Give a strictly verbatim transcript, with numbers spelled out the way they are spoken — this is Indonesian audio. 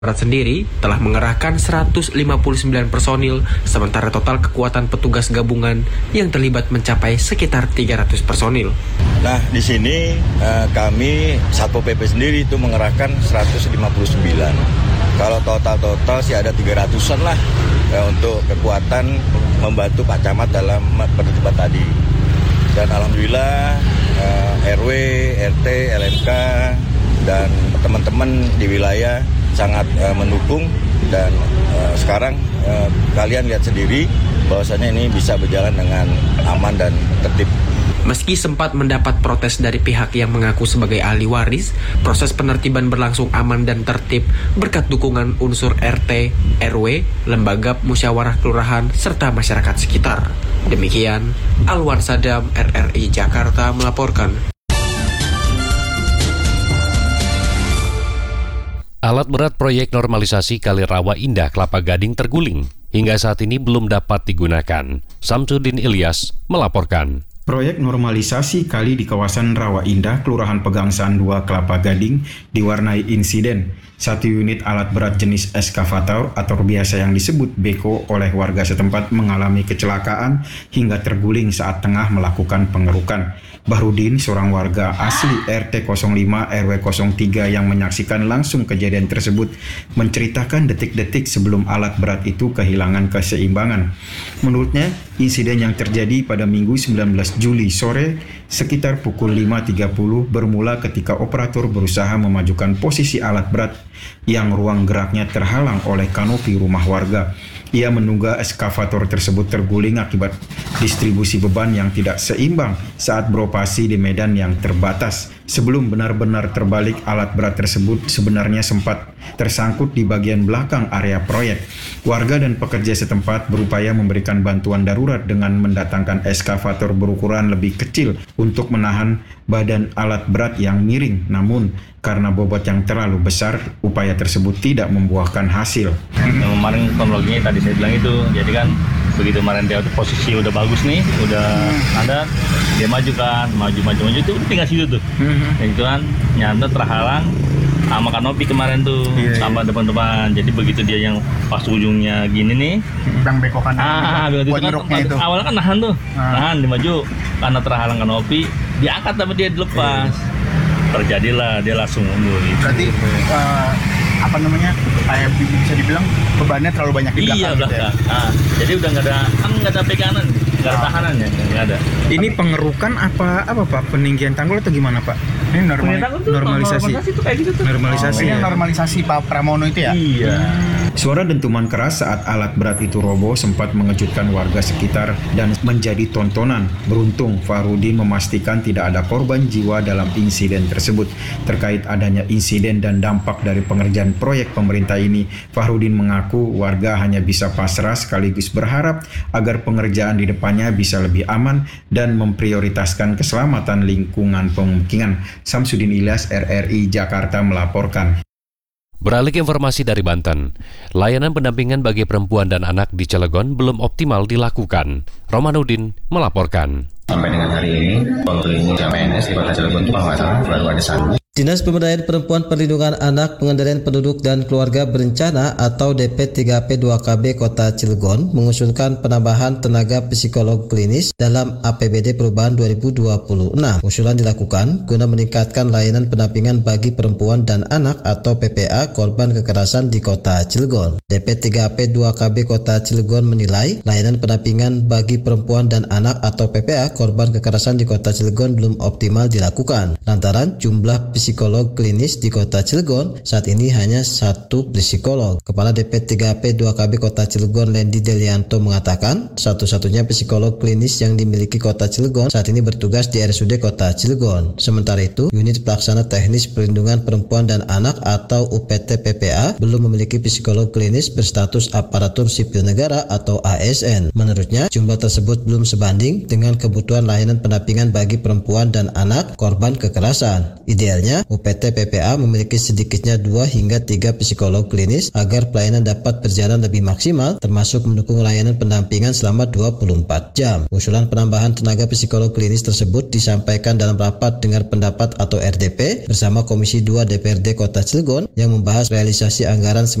Barat sendiri telah mengerahkan seratus lima puluh sembilan personil, sementara total kekuatan petugas gabungan yang terlibat mencapai sekitar tiga ratus personil. Nah, di sini eh, kami Satpol P P sendiri itu mengerahkan seratus lima puluh sembilan. Kalau total-total sih ada tiga ratusan lah ya, untuk kekuatan membantu Pak Camat dalam penertiban tadi. Dan alhamdulillah eh, R W, R T, L M K dan teman-teman di wilayah sangat uh, mendukung dan uh, sekarang uh, kalian lihat sendiri bahwasannya ini bisa berjalan dengan aman dan tertib. Meski sempat mendapat protes dari pihak yang mengaku sebagai ahli waris, proses penertiban berlangsung aman dan tertib berkat dukungan unsur R T, R W, lembaga musyawarah kelurahan, serta masyarakat sekitar. Demikian, Alwan Sadam, R R I Jakarta melaporkan. Alat berat proyek normalisasi Kali Rawa Indah Kelapa Gading terguling. Hingga saat ini belum dapat digunakan. Samsudin Ilyas melaporkan. Proyek normalisasi kali di kawasan Rawa Indah, Kelurahan Pegangsaan dua, Kelapa Gading, diwarnai insiden. Satu unit alat berat jenis eskavator atau biasa yang disebut beko oleh warga setempat mengalami kecelakaan hingga terguling saat tengah melakukan pengerukan. Bahrudin, seorang warga asli R T nol lima R W nol tiga yang menyaksikan langsung kejadian tersebut, menceritakan detik-detik sebelum alat berat itu kehilangan keseimbangan. Menurutnya, insiden yang terjadi pada Minggu sembilan belas Juli sore sekitar pukul lima tiga puluh bermula ketika operator berusaha memajukan posisi alat berat yang ruang geraknya terhalang oleh kanopi rumah warga. Ia menduga eskavator tersebut terguling akibat distribusi beban yang tidak seimbang saat beroperasi di medan yang terbatas. Sebelum benar-benar terbalik, alat berat tersebut sebenarnya sempat tersangkut di bagian belakang area proyek. Warga dan pekerja setempat berupaya memberikan bantuan darurat dengan mendatangkan eskavator berukuran lebih kecil untuk menahan badan alat berat yang miring. Namun, karena bobot yang terlalu besar, upaya tersebut tidak membuahkan hasil. Kemarin kronologinya tadi saya bilang itu, jadi kan begitu kemarin dia posisi udah bagus nih, udah ada, dia maju kan, maju-maju-maju itu tinggal situ tuh. Dan itu kan nyanda terhalang sama kanopi kemarin tuh, iya, sama iya. depan-depan. Jadi begitu dia yang pas ujungnya gini nih, bang bekokan ah, buat itu kan, itu. awalnya kan nahan tuh, ah. nahan dimaju karena terhalang kanopi, diangkat tapi dia dilepas. Iya. Terjadilah dia langsung mundur. Gitu. Berarti uh, apa namanya, kayak bisa dibilang bebannya terlalu banyak di belakang. Iya belakang. Gitu ya? Ah, jadi udah nggak ada, kan nggak ada pegangan, nggak ada tahanan ya, nggak ada. Ini pengerukan apa apa Pak? Peninggian tanggul atau gimana Pak? Ini normal, tuh, normalisasi. Normalisasi itu kayak gitu tuh. Normalisasi. Oh, ini ya? normalisasi Pak Pramono itu ya? Iya. Suara dentuman keras saat alat berat itu roboh sempat mengejutkan warga sekitar dan menjadi tontonan. Beruntung, Fahrudin memastikan tidak ada korban jiwa dalam insiden tersebut. Terkait adanya insiden dan dampak dari pengerjaan proyek pemerintah ini, Fahrudin mengaku warga hanya bisa pasrah sekaligus berharap agar pengerjaan di depannya bisa lebih aman dan memprioritaskan keselamatan lingkungan pemukiman. Samsudin Ilyas, R R I Jakarta melaporkan. Beralih ke informasi dari Banten, layanan pendampingan bagi perempuan dan anak di Cilegon belum optimal dilakukan. Romanudin melaporkan. Sampai dengan hari ini, penghuni P N S di Kota Cilegon itu kalau nggak salah baru ada satu. Dinas Pemberdayaan Perempuan, Perlindungan Anak, Pengendalian Penduduk dan Keluarga Berencana atau D P tiga P dua K B Kota Cilegon mengusulkan penambahan tenaga psikolog klinis dalam A P B D perubahan dua ribu dua puluh enam. Usulan dilakukan guna meningkatkan layanan pendampingan bagi perempuan dan anak atau P P A korban kekerasan di Kota Cilegon. D P tiga P dua K B Kota Cilegon menilai layanan pendampingan bagi perempuan dan anak atau P P A korban kekerasan di Kota Cilegon belum optimal dilakukan lantaran jumlah psikolog klinis di Kota Cilegon saat ini hanya satu psikolog. Kepala D P tiga P dua K B Kota Cilegon, Lendi Delianto, mengatakan satu-satunya psikolog klinis yang dimiliki Kota Cilegon saat ini bertugas di R S U D Kota Cilegon. Sementara itu, unit pelaksana teknis perlindungan perempuan dan anak atau U P T P P A belum memiliki psikolog klinis berstatus aparatur sipil negara atau A S N. Menurutnya, jumlah tersebut belum sebanding dengan kebutuhan layanan pendampingan bagi perempuan dan anak korban kekerasan. Idealnya Karenanya, U P T P P A memiliki sedikitnya dua hingga tiga psikolog klinis agar pelayanan dapat berjalan lebih maksimal, termasuk mendukung layanan pendampingan selama dua puluh empat jam. Usulan penambahan tenaga psikolog klinis tersebut disampaikan dalam rapat dengar pendapat atau R D P bersama Komisi dua D P R D Kota Cilegon yang membahas realisasi anggaran